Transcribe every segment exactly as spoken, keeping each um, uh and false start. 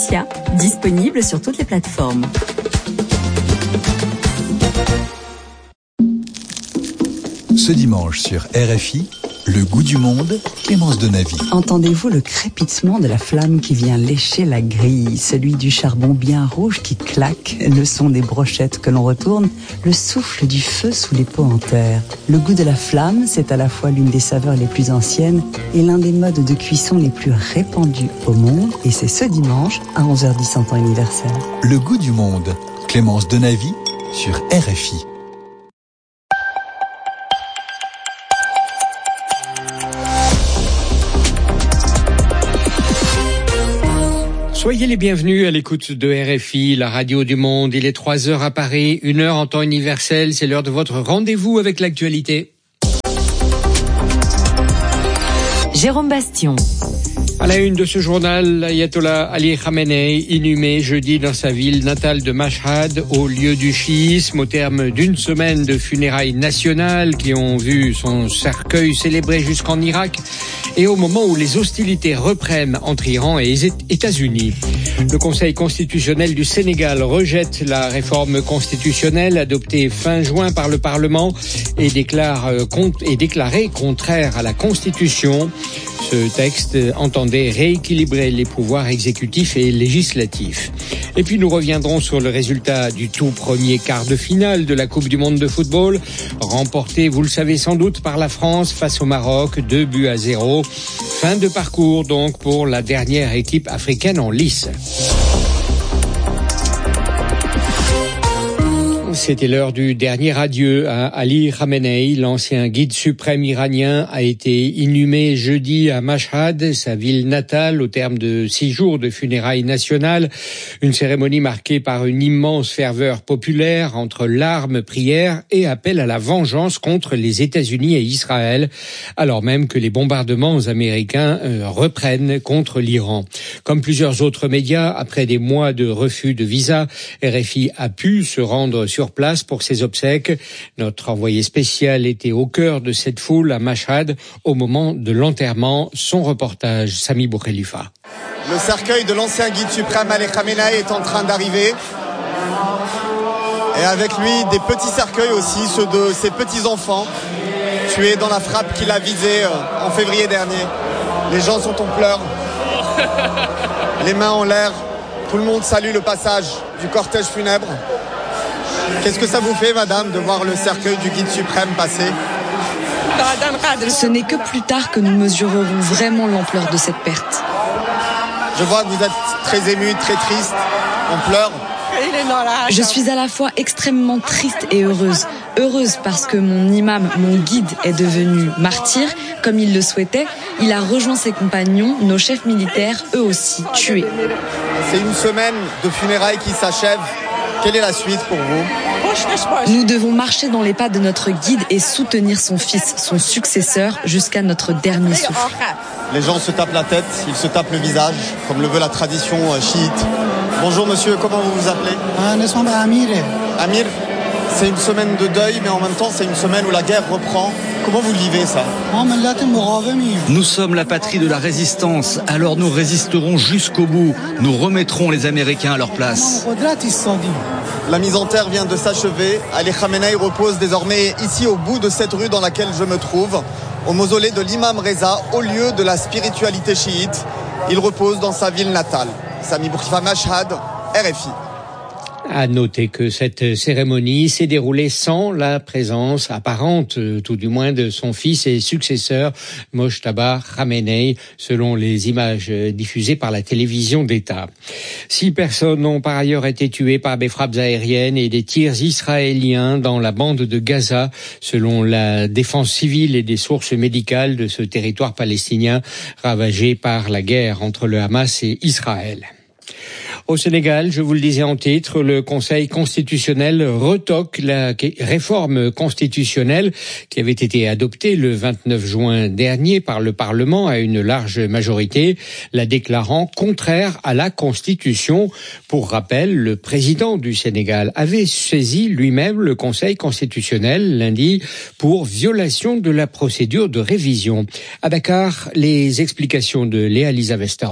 Disponible sur toutes les plateformes. Ce dimanche sur R F I, le goût du monde, Clémence Donavy. Entendez-vous le crépitement de la flamme qui vient lécher la grille, celui du charbon bien rouge qui claque, le son des brochettes que l'on retourne, le souffle du feu sous les pots en terre. Le goût de la flamme, c'est à la fois l'une des saveurs les plus anciennes et l'un des modes de cuisson les plus répandus au monde, et c'est ce dimanche à onze heures dix en temps universel. Le goût du monde, Clémence Donavy sur R F I. Soyez les bienvenus à l'écoute de R F I, la radio du monde. Il est trois heures à Paris, une heure en temps universel. C'est l'heure de votre rendez-vous avec l'actualité. Jérôme Bastion. À la une de ce journal, l'ayatollah Ali Khamenei, inhumé jeudi dans sa ville natale de Mashhad, au lieu du chiisme, au terme d'une semaine de funérailles nationales qui ont vu son cercueil célébré jusqu'en Irak, et au moment où les hostilités reprennent entre Iran et les États-Unis. Le Conseil constitutionnel du Sénégal rejette la réforme constitutionnelle adoptée fin juin par le Parlement et déclare et déclarée contraire à la Constitution. Ce texte entendait rééquilibrer les pouvoirs exécutifs et législatifs. Et puis nous reviendrons sur le résultat du tout premier quart de finale de la Coupe du monde de football, remporté, vous le savez sans doute, par la France face au Maroc, deux buts à zéro. Fin de parcours donc pour la dernière équipe africaine en lice. C'était l'heure du dernier adieu à Ali Khamenei. L'ancien guide suprême iranien a été inhumé jeudi à Mashhad, sa ville natale, au terme de six jours de funérailles nationales. Une cérémonie marquée par une immense ferveur populaire entre larmes, prières et appel à la vengeance contre les États-Unis et Israël, alors même que les bombardements américains euh, reprennent contre l'Iran. Comme plusieurs autres médias, après des mois de refus de visa, R F I a pu se rendre sur place pour ses obsèques. Notre envoyé spécial était au cœur de cette foule à Mashhad au moment de l'enterrement. Son reportage, Sami Boukhelifa. Le cercueil de l'ancien guide suprême Ali Khamenei est en train d'arriver. Et avec lui, des petits cercueils aussi, ceux de ses petits-enfants, tués dans la frappe qu'il a visée en février dernier. Les gens sont en pleurs, les mains en l'air. Tout le monde salue le passage du cortège funèbre. Qu'est-ce que ça vous fait, madame, de voir le cercueil du guide suprême passer ? Ce n'est que plus tard que nous mesurerons vraiment l'ampleur de cette perte. Je vois que vous êtes très émue, très triste, on pleure. Je suis à la fois extrêmement triste et heureuse. Heureuse parce que mon imam, mon guide, est devenu martyr, comme il le souhaitait. Il a rejoint ses compagnons, nos chefs militaires, eux aussi, tués. C'est une semaine de funérailles qui s'achève. Quelle est la suite pour vous ? Nous devons marcher dans les pas de notre guide et soutenir son fils, son successeur, jusqu'à notre dernier souffle. Les gens se tapent la tête, ils se tapent le visage, comme le veut la tradition chiite. Bonjour monsieur, comment vous vous appelez ? Amir. Amir, c'est une semaine de deuil, mais en même temps c'est une semaine où la guerre reprend. Comment vous le vivez ça ? Nous sommes la patrie de la résistance, alors nous résisterons jusqu'au bout. Nous remettrons les Américains à leur place. La mise en terre vient de s'achever. Ali Khamenei repose désormais ici au bout de cette rue dans laquelle je me trouve, au mausolée de l'imam Reza, au lieu de la spiritualité chiite. Il repose dans sa ville natale. Sami Boukhelifa, Mashhad, R F I. À noter que cette cérémonie s'est déroulée sans la présence apparente, tout du moins, de son fils et successeur, Mojtaba Khamenei, selon les images diffusées par la télévision d'État. Six personnes ont par ailleurs été tuées par des frappes aériennes et des tirs israéliens dans la bande de Gaza, selon la défense civile et des sources médicales de ce territoire palestinien ravagé par la guerre entre le Hamas et Israël. Au Sénégal, je vous le disais en titre, le Conseil constitutionnel retoque la réforme constitutionnelle qui avait été adoptée le vingt-neuf juin dernier par le Parlement à une large majorité, la déclarant contraire à la Constitution. Pour rappel, le président du Sénégal avait saisi lui-même le Conseil constitutionnel lundi pour violation de la procédure de révision. À Dakar, les explications de Léa Lisa Westerhoff.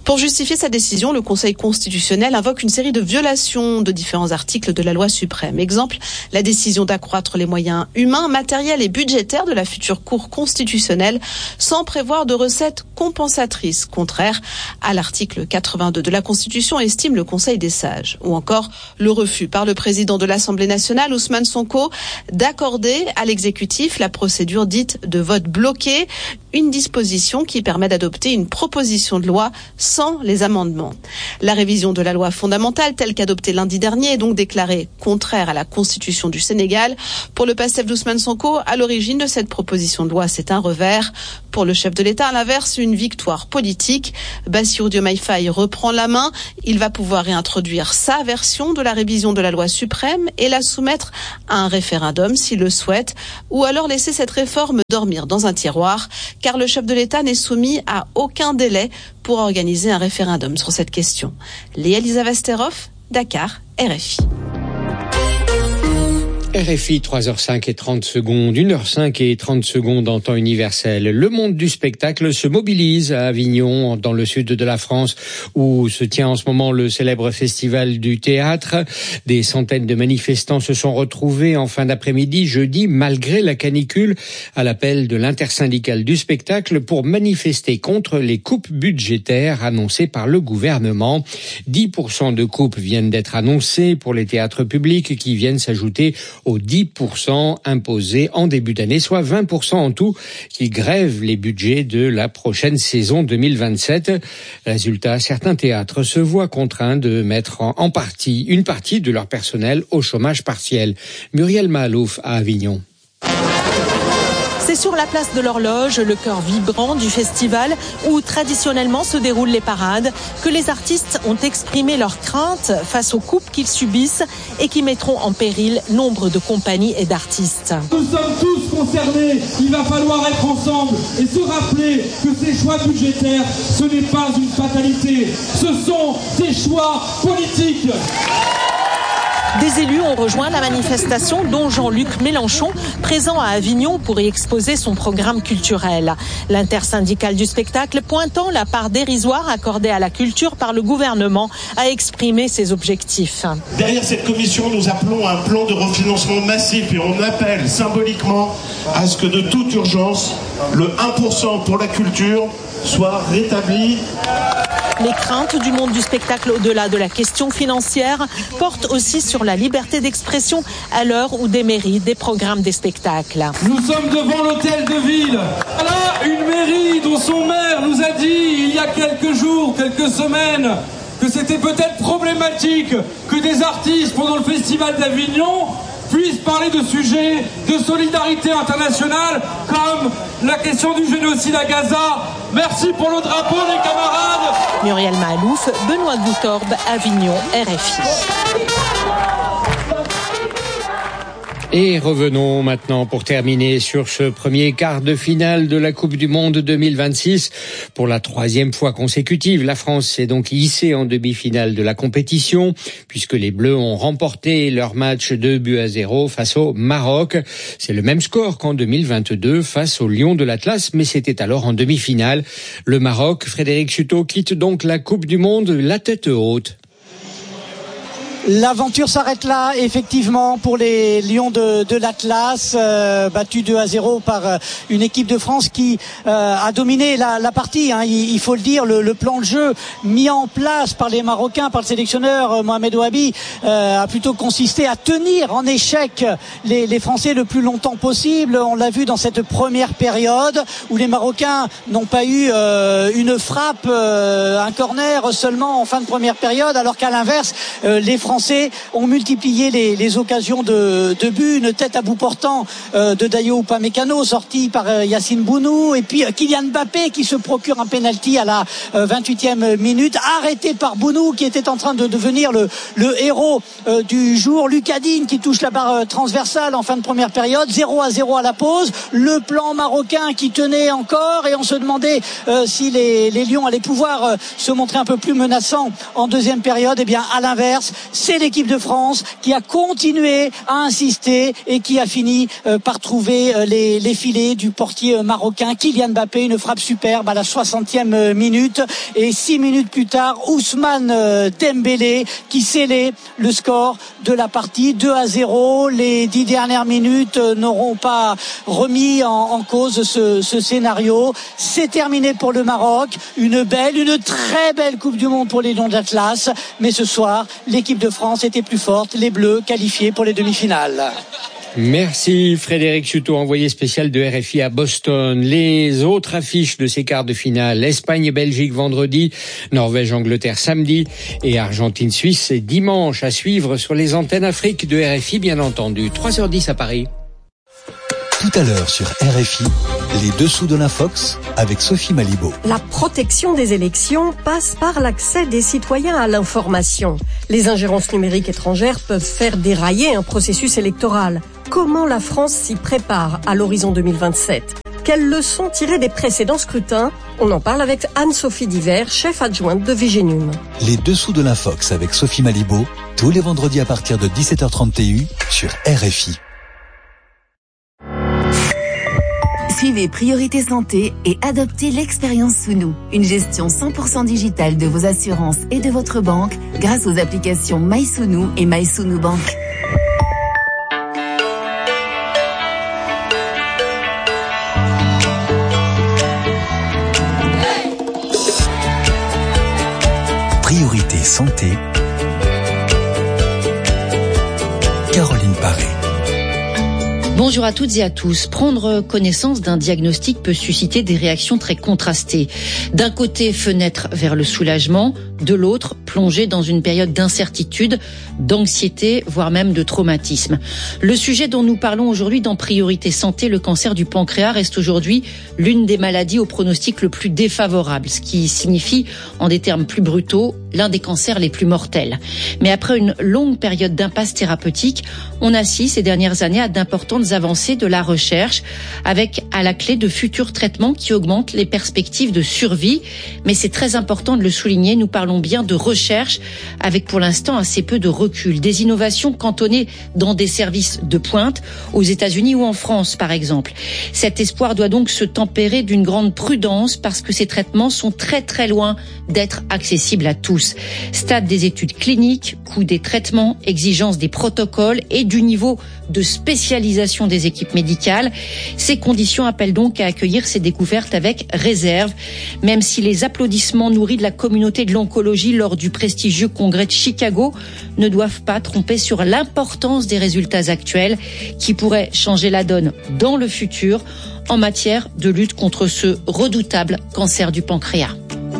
Pour justifier sa décision, le Conseil constitutionnel invoque une série de violations de différents articles de la loi suprême. Exemple, la décision d'accroître les moyens humains, matériels et budgétaires de la future Cour constitutionnelle sans prévoir de recettes compensatrices, contraire à l'article quatre-vingt-deux de la Constitution, estime le Conseil des sages. Ou encore le refus par le président de l'Assemblée nationale, Ousmane Sonko, d'accorder à l'exécutif la procédure dite de vote bloqué, une disposition qui permet d'adopter une proposition de loi sans les amendements. La révision de la loi fondamentale telle qu'adoptée lundi dernier est donc déclarée contraire à la Constitution du Sénégal. Pour le PASTEF d'Ousmane Sonko, à l'origine de cette proposition de loi, c'est un revers. Pour le chef de l'État, à l'inverse, une victoire politique. Bassirou Diomaye Faye reprend la main. Il va pouvoir réintroduire sa version de la révision de la loi suprême et la soumettre à un référendum s'il le souhaite, ou alors laisser cette réforme dormir dans un tiroir, car le chef de l'État n'est soumis à aucun délai pour organiser un référendum sur cette question. Léa Lisa Vesterhoff, Dakar, R F I. R F I, trois heures cinq et trente secondes, une heure cinq et trente secondes en temps universel. Le monde du spectacle se mobilise à Avignon, dans le sud de la France, où se tient en ce moment le célèbre festival du théâtre. Des centaines de manifestants se sont retrouvés en fin d'après-midi, jeudi, malgré la canicule, à l'appel de l'intersyndicale du spectacle pour manifester contre les coupes budgétaires annoncées par le gouvernement. dix pour cent de coupes viennent d'être annoncées pour les théâtres publics qui viennent s'ajouter aux dix pour cent imposés en début d'année, soit vingt pour cent en tout qui grèvent les budgets de la prochaine saison deux mille vingt-sept. Résultat, certains théâtres se voient contraints de mettre en partie, une partie de leur personnel au chômage partiel. Muriel Mahalouf à Avignon. C'est sur la place de l'Horloge, le cœur vibrant du festival où traditionnellement se déroulent les parades, que les artistes ont exprimé leurs craintes face aux coupes qu'ils subissent et qui mettront en péril nombre de compagnies et d'artistes. Nous sommes tous concernés, il va falloir être ensemble et se rappeler que ces choix budgétaires, ce n'est pas une fatalité, ce sont des choix politiques. Des élus ont rejoint la manifestation, dont Jean-Luc Mélenchon, présent à Avignon pour y exposer son programme culturel. L'intersyndicale du spectacle, pointant la part dérisoire accordée à la culture par le gouvernement, a exprimé ses objectifs. Derrière cette commission, nous appelons à un plan de refinancement massif et on appelle symboliquement à ce que de toute urgence, le un pour cent pour la culture soit rétabli. Les craintes du monde du spectacle au-delà de la question financière portent aussi sur la liberté d'expression à l'heure où déméritent des programmes des spectacles. Nous sommes devant l'hôtel de ville. Là, une mairie dont son maire nous a dit il y a quelques jours, quelques semaines, que c'était peut-être problématique que des artistes pendant le festival d'Avignon puissent parler de sujets de solidarité internationale comme la question du génocide à Gaza. Merci pour le drapeau, les camarades. Muriel Mahalouf, Benoît Goutorbe, Avignon, R F I. Et revenons maintenant pour terminer sur ce premier quart de finale de la Coupe du Monde deux mille vingt-six. Pour la troisième fois consécutive, la France s'est donc hissée en demi-finale de la compétition, puisque les Bleus ont remporté leur match deux buts à zéro face au Maroc. C'est le même score qu'en deux mille vingt-deux face au Lion de l'Atlas, mais c'était alors en demi-finale. Le Maroc, Frédéric Chuteau, quitte donc la Coupe du Monde la tête haute. L'aventure s'arrête là, effectivement, pour les Lions de, de l'Atlas, euh, battus deux à zéro par euh, une équipe de France qui euh, a dominé la, la partie. Hein, il, il faut le dire, le, le plan de jeu mis en place par les Marocains, par le sélectionneur euh, Mohamed Ouabi, euh, a plutôt consisté à tenir en échec les, les Français le plus longtemps possible. On l'a vu dans cette première période où les Marocains n'ont pas eu euh, une frappe, euh, un corner seulement en fin de première période, alors qu'à l'inverse, euh, les Français Français ont multiplié les, les occasions de, de but, une tête à bout portant euh, de Dayo Upamecano sorti par euh, Yacine Bounou, et puis euh, Kylian Mbappé qui se procure un penalty à la euh, vingt-huitième minute, arrêté par Bounou qui était en train de devenir le, le héros euh, du jour. Lucas Digne qui touche la barre euh, transversale en fin de première période, zéro à zéro à la pause. Le plan marocain qui tenait encore, et on se demandait euh, si les, les Lions allaient pouvoir euh, se montrer un peu plus menaçants en deuxième période. Et bien à l'inverse, c'est l'équipe de France qui a continué à insister et qui a fini euh, par trouver euh, les, les filets du portier euh, marocain Kylian Mbappé, une frappe superbe à la soixantième minute, et six minutes plus tard Ousmane euh, Dembélé qui scellait le score de la partie. Deux à zéro. Les dix dernières minutes euh, n'auront pas remis en, en cause ce, ce scénario. C'est terminé pour le Maroc, une belle, une très belle Coupe du Monde pour les Lions d'Atlas, mais ce soir l'équipe de France était plus forte, les Bleus qualifiés pour les demi-finales. Merci Frédéric Chuteau, envoyé spécial de R F I à Boston. Les autres affiches de ces quarts de finale: Espagne et Belgique vendredi, Norvège-Angleterre samedi et Argentine-Suisse dimanche, à suivre sur les antennes Afrique de R F I bien entendu. trois heures dix à Paris. Tout à l'heure sur R F I, les dessous de l'Infox avec Sophie Malibaud. La protection des élections passe par l'accès des citoyens à l'information. Les ingérences numériques étrangères peuvent faire dérailler un processus électoral. Comment la France s'y prépare à l'horizon deux mille vingt-sept ? Quelles leçons tirer des précédents scrutins ? On en parle avec Anne-Sophie Diver, chef adjointe de Vigenum. Les dessous de l'Infox avec Sophie Malibaud, tous les vendredis à partir de dix-sept heures trente sur R F I. Suivez Priorité Santé et adoptez l'expérience sous nous. Une gestion cent pour cent digitale de vos assurances et de votre banque grâce aux applications MySounou et MySounou Bank. Priorité Santé. Caroline Paré. Bonjour à toutes et à tous. Prendre connaissance d'un diagnostic peut susciter des réactions très contrastées. D'un côté, fenêtre vers le soulagement, de l'autre, plonger dans une période d'incertitude, d'anxiété, voire même de traumatisme. Le sujet dont nous parlons aujourd'hui dans Priorité Santé, le cancer du pancréas, reste aujourd'hui l'une des maladies au pronostic le plus défavorable, ce qui signifie, en des termes plus brutaux, l'un des cancers les plus mortels. Mais après une longue période d'impasse thérapeutique, on assiste ces dernières années à d'importantes avancées de la recherche, avec à la clé de futurs traitements qui augmentent les perspectives de survie. Mais c'est très important de le souligner, nous parlons bien de recherche, avec pour l'instant assez peu de recul. Des innovations cantonnées dans des services de pointe, aux États-Unis ou en France par exemple. Cet espoir doit donc se tempérer d'une grande prudence, parce que ces traitements sont très très loin d'être accessibles à tous. Stade des études cliniques, coût des traitements, exigence des protocoles et du niveau de spécialisation des équipes médicales. Ces conditions appellent donc à accueillir ces découvertes avec réserve, même si les applaudissements nourris de la communauté de l'oncologie lors du prestigieux congrès de Chicago ne doivent pas tromper sur l'importance des résultats actuels qui pourraient changer la donne dans le futur en matière de lutte contre ce redoutable cancer du pancréas.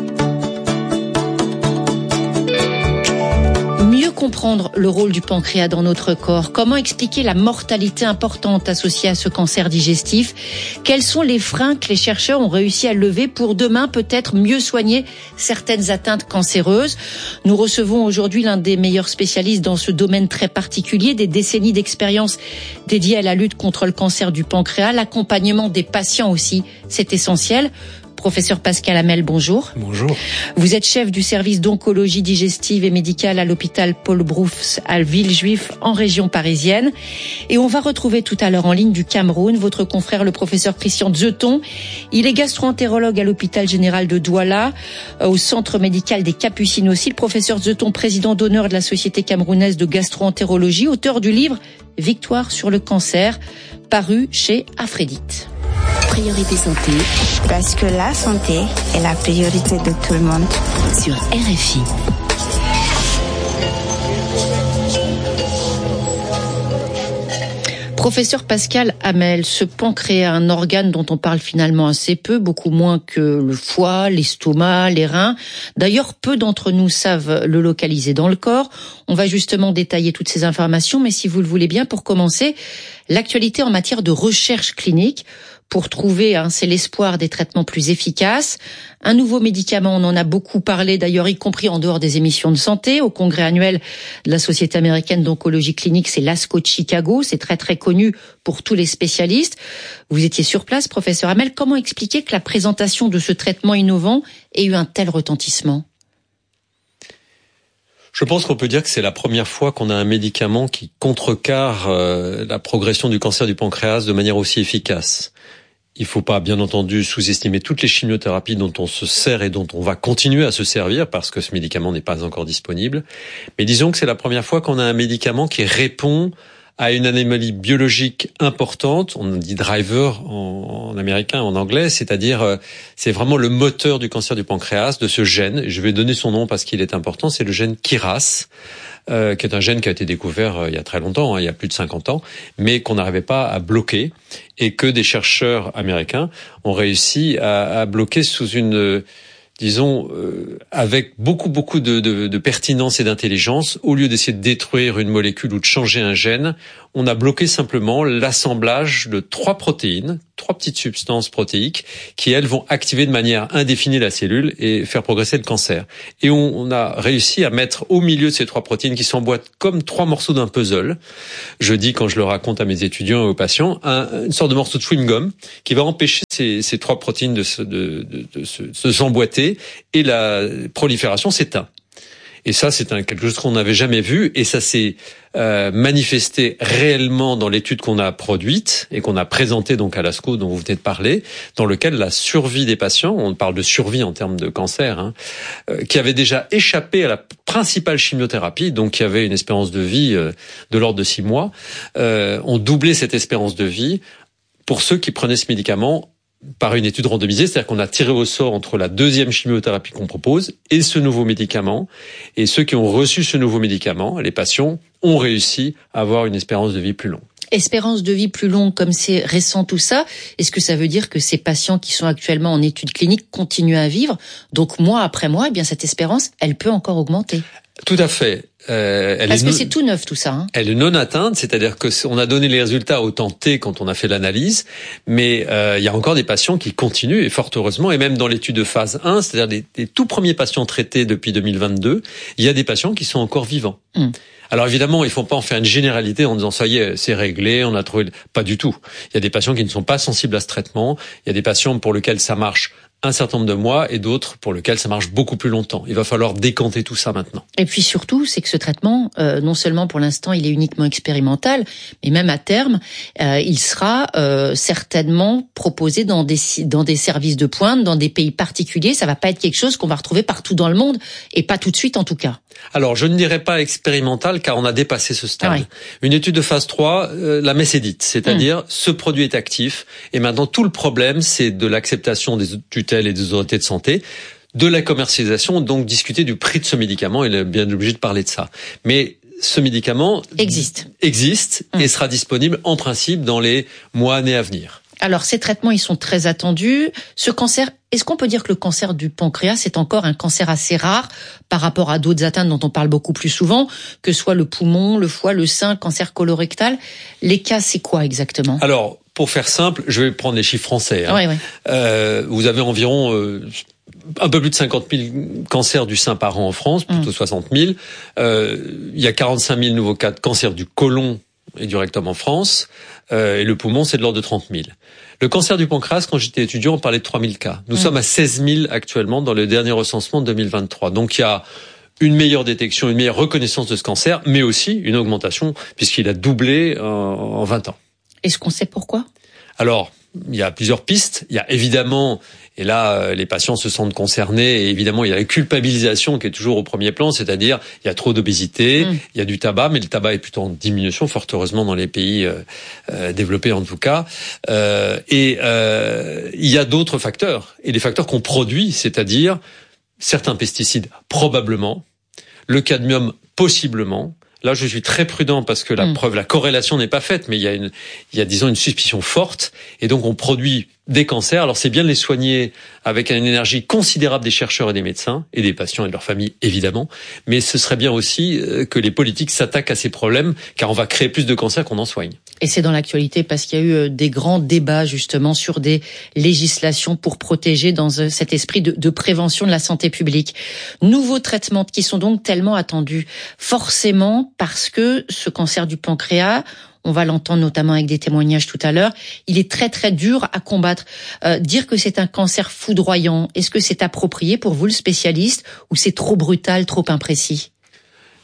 Mieux comprendre le rôle du pancréas dans notre corps, comment expliquer la mortalité importante associée à ce cancer digestif, quels sont les freins que les chercheurs ont réussi à lever pour demain peut-être mieux soigner certaines atteintes cancéreuses. Nous recevons aujourd'hui l'un des meilleurs spécialistes dans ce domaine très particulier, des décennies d'expérience dédiées à la lutte contre le cancer du pancréas, l'accompagnement des patients aussi, c'est essentiel. Professeur Pascal Hamel, bonjour. Bonjour. Vous êtes chef du service d'oncologie digestive et médicale à l'hôpital Paul Brousse à Villejuif en région parisienne. Et on va retrouver tout à l'heure en ligne du Cameroun votre confrère le professeur Christian Zeton. Il est gastro-entérologue à l'hôpital général de Douala, au centre médical des Capucines aussi. Le professeur Zeton, président d'honneur de la Société camerounaise de gastro-entérologie, auteur du livre Victoire sur le cancer, paru chez Aphrodite. Priorité Santé, parce que la santé est la priorité de tout le monde. Sur R F I. Professeur Pascal Hamel, ce pancréas, un organe dont on parle finalement assez peu, beaucoup moins que le foie, l'estomac, les reins. D'ailleurs, peu d'entre nous savent le localiser dans le corps. On va justement détailler toutes ces informations, mais si vous le voulez bien, pour commencer, l'actualité en matière de recherche clinique, pour trouver, hein, c'est l'espoir des traitements plus efficaces. Un nouveau médicament, on en a beaucoup parlé d'ailleurs, y compris en dehors des émissions de santé. Au congrès annuel de la Société américaine d'oncologie clinique, c'est l'ASCO de Chicago, c'est très très connu pour tous les spécialistes. Vous étiez sur place, professeur Hamel, comment expliquer que la présentation de ce traitement innovant ait eu un tel retentissement ? Je pense qu'on peut dire que c'est la première fois qu'on a un médicament qui contrecarre euh, la progression du cancer du pancréas de manière aussi efficace. Il faut pas, bien entendu, sous-estimer toutes les chimiothérapies dont on se sert et dont on va continuer à se servir parce que ce médicament n'est pas encore disponible. Mais disons que c'est la première fois qu'on a un médicament qui répond à une anomalie biologique importante, on dit driver en, en américain, en anglais, c'est-à-dire euh, c'est vraiment le moteur du cancer du pancréas, de ce gène. Je vais donner son nom parce qu'il est important, c'est le gène K I R A S, euh, qui est un gène qui a été découvert euh, il y a très longtemps, hein, il y a plus de cinquante ans, mais qu'on n'arrivait pas à bloquer et que des chercheurs américains ont réussi à, à bloquer sous une... Euh, disons, euh, avec beaucoup, beaucoup de, de, de pertinence et d'intelligence. Au lieu d'essayer de détruire une molécule ou de changer un gène, on a bloqué simplement l'assemblage de trois protéines, trois petites substances protéiques, qui, elles, vont activer de manière indéfinie la cellule et faire progresser le cancer. Et on, on a réussi à mettre au milieu de ces trois protéines qui s'emboîtent comme trois morceaux d'un puzzle. Je dis, quand je le raconte à mes étudiants et aux patients, un, une sorte de morceau de chewing-gum qui va empêcher ces, ces trois protéines de se, de, de, de, se, de se s'emboîter et la prolifération s'éteint. Et ça, c'est un, quelque chose qu'on n'avait jamais vu, et ça s'est euh, manifesté réellement dans l'étude qu'on a produite et qu'on a présentée donc à l'ASCO, dont vous venez de parler, dans lequel la survie des patients, on parle de survie en termes de cancer, hein, euh, qui avaient déjà échappé à la principale chimiothérapie, donc qui avait une espérance de vie euh, de l'ordre de six mois, euh, ont doublé cette espérance de vie pour ceux qui prenaient ce médicament par une étude randomisée, c'est-à-dire qu'on a tiré au sort entre la deuxième chimiothérapie qu'on propose et ce nouveau médicament. Et ceux qui ont reçu ce nouveau médicament, les patients, ont réussi à avoir une espérance de vie plus longue. Espérance de vie plus longue, comme c'est récent tout ça, est-ce que ça veut dire que ces patients qui sont actuellement en études cliniques continuent à vivre? Donc mois après mois, eh bien cette espérance, elle peut encore augmenter. Tout à fait. Euh, elle Parce est que non, c'est tout neuf tout ça. Hein. Elle est non atteinte, c'est-à-dire que on a donné les résultats au temps T quand on a fait l'analyse, mais euh, il y a encore des patients qui continuent, et fort heureusement, et même dans l'étude de phase un, c'est-à-dire les, les tout premiers patients traités depuis deux mille vingt-deux, il y a des patients qui sont encore vivants. Mmh. Alors évidemment, il ne faut pas en faire une généralité en disant ça y est, c'est réglé, on a trouvé... Pas du tout. Il y a des patients qui ne sont pas sensibles à ce traitement, il y a des patients pour lesquels ça marche un certain nombre de mois et d'autres pour lesquels ça marche beaucoup plus longtemps. Il va falloir décanter tout ça maintenant. Et puis surtout, c'est que ce traitement, euh, non seulement pour l'instant, il est uniquement expérimental, mais même à terme, euh, il sera euh, certainement proposé dans des dans des services de pointe, dans des pays particuliers. Ça va pas être quelque chose qu'on va retrouver partout dans le monde, et pas tout de suite en tout cas. Alors, je ne dirais pas expérimental, car on a dépassé ce stade. Ah ouais. Une étude de phase trois, euh, la messe est dite, c'est-à-dire mmh. ce produit est actif, et maintenant tout le problème, c'est de l'acceptation des tutelles et des autorités de santé, de la commercialisation, donc discuter du prix de ce médicament. Il est bien obligé de parler de ça. Mais ce médicament existe, existe mmh. et sera disponible en principe dans les mois, années à venir. Alors, ces traitements, ils sont très attendus. Ce cancer, est-ce qu'on peut dire que le cancer du pancréas est encore un cancer assez rare par rapport à d'autres atteintes dont on parle beaucoup plus souvent, que ce soit le poumon, le foie, le sein, cancer colorectal? Les cas, c'est quoi exactement? Alors, pour faire simple, je vais prendre les chiffres français. Hein. Oui, oui. Euh, vous avez environ euh, un peu plus de cinquante mille cancers du sein par an en France, plutôt mmh. soixante mille. Euh, il y a quarante-cinq mille nouveaux cas de cancer du côlon et du rectum en France, euh, et le poumon, c'est de l'ordre de trente mille. Le cancer du pancréas, quand j'étais étudiant, on parlait de trois mille cas. Nous mmh. sommes à seize mille actuellement dans le dernier recensement de deux mille vingt-trois. Donc il y a une meilleure détection, une meilleure reconnaissance de ce cancer, mais aussi une augmentation, puisqu'il a doublé en, en vingt ans. Est-ce qu'on sait pourquoi? Alors, il y a plusieurs pistes. Il y a évidemment, et là, les patients se sentent concernés, et évidemment, il y a la culpabilisation qui est toujours au premier plan, c'est-à-dire, il y a trop d'obésité, mmh. il y a du tabac, mais le tabac est plutôt en diminution, fort heureusement, dans les pays euh, euh, développés en tout cas. Euh, et euh, il y a d'autres facteurs, et les facteurs qu'on produit, c'est-à-dire certains pesticides, probablement, le cadmium, possiblement. Là, je suis très prudent parce que la mmh. preuve, la corrélation n'est pas faite, mais il y a une, il y a, disons, une suspicion forte. Et donc, on produit des cancers. Alors, c'est bien de les soigner avec une énergie considérable des chercheurs et des médecins, et des patients et de leurs familles, évidemment. Mais ce serait bien aussi que les politiques s'attaquent à ces problèmes, car on va créer plus de cancers qu'on en soigne. Et c'est dans l'actualité parce qu'il y a eu des grands débats, justement, sur des législations pour protéger dans cet esprit de, de prévention de la santé publique. Nouveaux traitements qui sont donc tellement attendus. Forcément, parce que ce cancer du pancréas, on va l'entendre notamment avec des témoignages tout à l'heure, il est très très dur à combattre. Euh, dire que c'est un cancer foudroyant, est-ce que c'est approprié pour vous le spécialiste, ou c'est trop brutal, trop imprécis?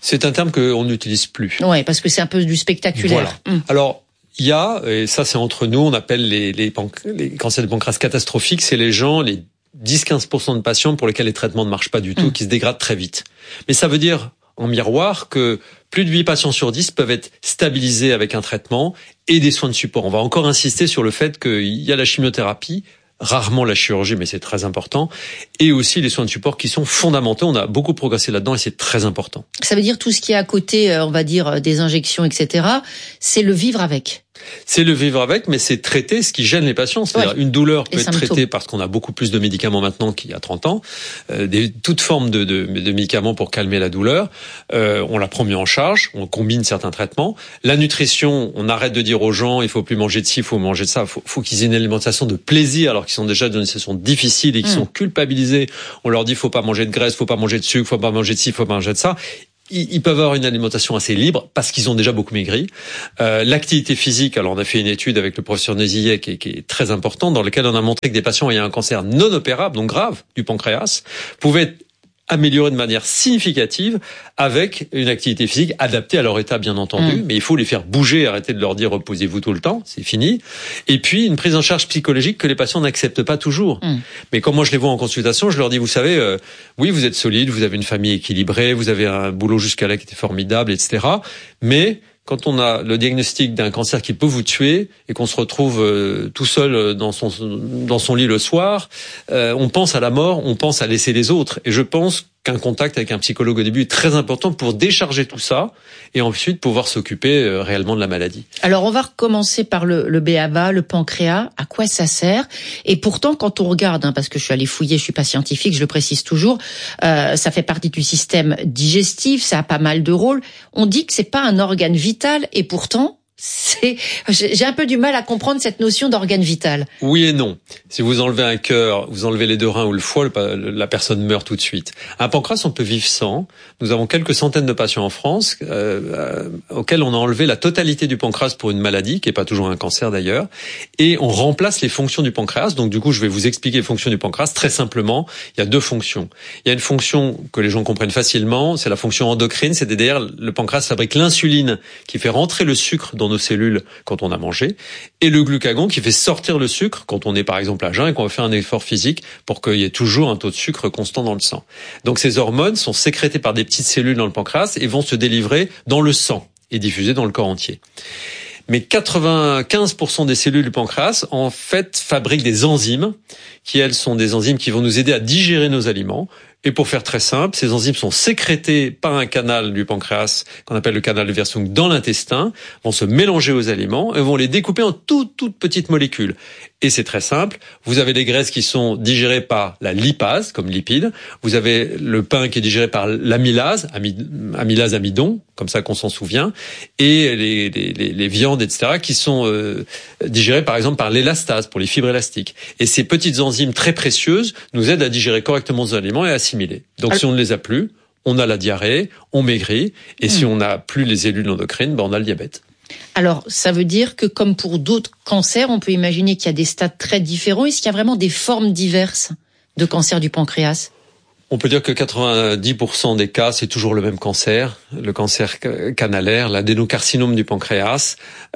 C'est un terme qu'on n'utilise plus. Ouais, parce que c'est un peu du spectaculaire. Voilà. Mmh. Alors, il y a, et ça c'est entre nous, on appelle les, les, les cancers du pancréas catastrophiques, c'est les gens, les dix à quinze pour cent de patients pour lesquels les traitements ne marchent pas du tout, mmh. qui se dégradent très vite. Mais ça veut dire, en miroir, que plus de huit patients sur dix peuvent être stabilisés avec un traitement et des soins de support. On va encore insister sur le fait qu'il y a la chimiothérapie, rarement la chirurgie, mais c'est très important, et aussi les soins de support qui sont fondamentaux. On a beaucoup progressé là-dedans et c'est très important. Ça veut dire tout ce qui est à côté, on va dire, des injections, et cetera, c'est le vivre avec. C'est le vivre avec, mais c'est traiter ce qui gêne les patients. C'est-à-dire ouais. une douleur peut et être symptômes. traitée parce qu'on a beaucoup plus de médicaments maintenant qu'il y a trente ans, euh, des, toute forme de, de, de médicaments pour calmer la douleur. Euh, on la prend mieux en charge, on combine certains traitements. La nutrition, on arrête de dire aux gens il faut plus manger de ci, il faut manger de ça. Il faut, faut qu'ils aient une alimentation de plaisir alors qu'ils sont déjà dans une situation difficile et qu'ils mmh. sont culpabilisés. On leur dit faut pas manger de graisse, faut pas manger de sucre, faut pas manger de ci, faut pas manger de ça. Ils peuvent avoir une alimentation assez libre parce qu'ils ont déjà beaucoup maigri. Euh, l'activité physique, alors on a fait une étude avec le professeur Nézillet qui est, qui est très importante, dans laquelle on a montré que des patients ayant un cancer non opérable, donc grave, du pancréas, pouvaient être améliorés de manière significative avec une activité physique adaptée à leur état, bien entendu. Mmh. Mais il faut les faire bouger, arrêter de leur dire reposez-vous tout le temps, c'est fini. Et puis une prise en charge psychologique que les patients n'acceptent pas toujours. Mmh. Mais quand moi je les vois en consultation, je leur dis vous savez, euh, oui vous êtes solide, vous avez une famille équilibrée, vous avez un boulot jusqu'à là qui était formidable, et cetera. Mais quand on a le diagnostic d'un cancer qui peut vous tuer et qu'on se retrouve euh, tout seul dans son dans son lit le soir, euh, on pense à la mort, on pense à laisser les autres. Et je pense qu'un contact avec un psychologue au début est très important pour décharger tout ça et ensuite pouvoir s'occuper euh, réellement de la maladie. Alors on va recommencer par le, le B A B A, le pancréas. À quoi ça sert? Et pourtant, quand on regarde, hein, parce que je suis allée fouiller, je suis pas scientifique, je le précise toujours, euh, ça fait partie du système digestif, ça a pas mal de rôles. On dit que c'est pas un organe vital et pourtant, c'est, j'ai un peu du mal à comprendre cette notion d'organe vital. Oui et non. Si vous enlevez un cœur, vous enlevez les deux reins ou le foie, la personne meurt tout de suite. Un pancréas, on peut vivre sans. Nous avons quelques centaines de patients en France euh, euh, auxquels on a enlevé la totalité du pancréas pour une maladie, qui est pas toujours un cancer d'ailleurs, et on remplace les fonctions du pancréas. Donc du coup, je vais vous expliquer les fonctions du pancréas très simplement. Il y a deux fonctions. Il y a une fonction que les gens comprennent facilement, c'est la fonction endocrine, c'est-à-dire le pancréas fabrique l'insuline qui fait rentrer le sucre dans nos cellules quand on a mangé, et le glucagon qui fait sortir le sucre quand on est par exemple à jeun et qu'on va faire un effort physique pour qu'il y ait toujours un taux de sucre constant dans le sang. Donc ces hormones sont sécrétées par des petites cellules dans le pancréas et vont se délivrer dans le sang et diffuser dans le corps entier. Mais quatre-vingt-quinze pour cent des cellules du pancréas, en fait, fabriquent des enzymes qui, elles, sont des enzymes qui vont nous aider à digérer nos aliments. Et pour faire très simple, ces enzymes sont sécrétées par un canal du pancréas qu'on appelle le canal de Wirsung dans l'intestin, vont se mélanger aux aliments et vont les découper en toutes, toutes petites molécules. Et c'est très simple. Vous avez les graisses qui sont digérées par la lipase, comme lipide. Vous avez le pain qui est digéré par l'amylase, amylase amidon, comme ça qu'on s'en souvient. Et les, les, les, les viandes, et cetera, qui sont euh, digérées par exemple par l'élastase, pour les fibres élastiques. Et ces petites enzymes très précieuses nous aident à digérer correctement nos aliments et à assimiler. Donc si on ne les a plus, on a la diarrhée, on maigrit. Et mmh. si on n'a plus les cellules endocrines, ben on a le diabète. Alors, ça veut dire que comme pour d'autres cancers, on peut imaginer qu'il y a des stades très différents. Est-ce qu'il y a vraiment des formes diverses de cancer du pancréas ? On peut dire que quatre-vingt-dix pour cent des cas, c'est toujours le même cancer, le cancer canalaire, l'adénocarcinome du pancréas.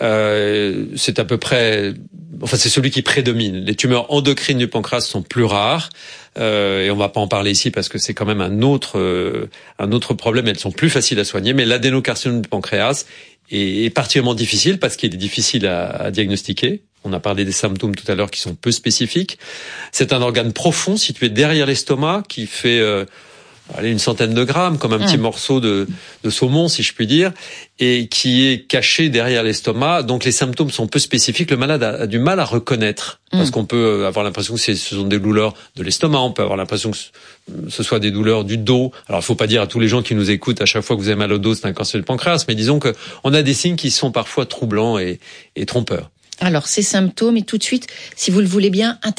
Euh, c'est à peu près, enfin c'est celui qui prédomine. Les tumeurs endocrines du pancréas sont plus rares. Euh, et on va pas en parler ici parce que c'est quand même un autre euh, un autre problème. Elles sont plus faciles à soigner, mais l'adénocarcinome du pancréas est, est particulièrement difficile parce qu'il est difficile à, à diagnostiquer. On a parlé des symptômes tout à l'heure qui sont peu spécifiques. C'est un organe profond situé derrière l'estomac qui fait euh, allez, une centaine de grammes, comme un mmh. petit morceau de, de saumon, si je puis dire, et qui est caché derrière l'estomac. Donc les symptômes sont peu spécifiques. Le malade a, a du mal à reconnaître, mmh. parce qu'on peut avoir l'impression que c'est, ce sont des douleurs de l'estomac, on peut avoir l'impression que ce soit des douleurs du dos. Alors il faut pas dire à tous les gens qui nous écoutent à chaque fois que vous avez mal au dos, c'est un cancer du pancréas, mais disons que on a des signes qui sont parfois troublants et, et trompeurs. Alors, ces symptômes, et tout de suite, si vous le voulez bien,